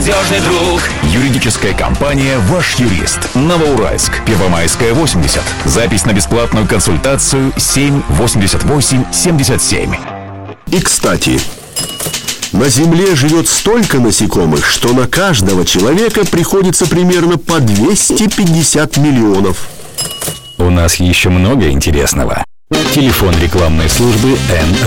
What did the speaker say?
надежный друг. Юридическая компания «Ваш юрист». Новоуральск, Первомайская, 80. Запись на бесплатную консультацию 788-77. И, кстати, на Земле живет столько насекомых, что на каждого человека приходится примерно по 250 миллионов. У нас еще много интересного. Телефон рекламной службы